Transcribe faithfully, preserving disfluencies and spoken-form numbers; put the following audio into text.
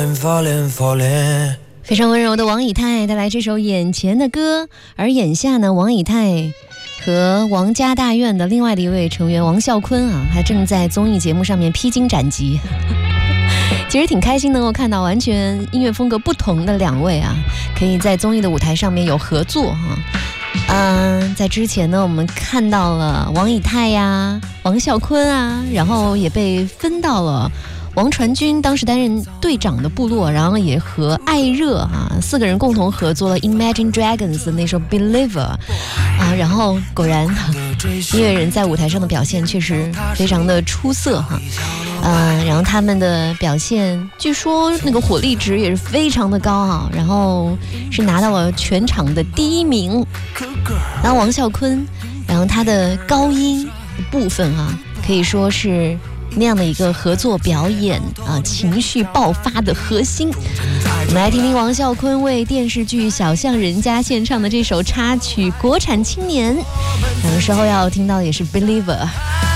非常温柔的王以太带来这首眼前的歌，而眼下呢，王以太和王家大院的另外的一位成员王啸坤啊，还正在综艺节目上面披荆斩棘。其实挺开心能够看到完全音乐风格不同的两位啊，可以在综艺的舞台上面有合作哈。嗯，在之前呢，我们看到了王以太呀、王啸坤啊，然后也被分到了王传君当时担任队长的部落，然后也和艾热啊四个人共同合作了 Imagine Dragons 的那首 Believer 啊，然后果然音乐人在舞台上的表现确实非常的出色哈。嗯，然后他们的表现据说那个火力值也是非常的高啊，然后是拿到了全场的第一名。然后王啸坤，然后他的高音部分啊，可以说是那样的一个合作表演啊，情绪爆发的核心。我们来听听王啸坤为电视剧《小巷人家》献唱的这首插曲《国产青年》，然后稍后要听到的也是 Believer。